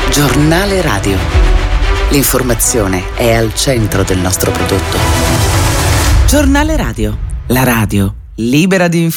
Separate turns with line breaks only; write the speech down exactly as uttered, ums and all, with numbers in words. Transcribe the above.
Giornale radio. L'informazione è al centro del nostro prodotto. Giornale radio. La radio libera di informazione.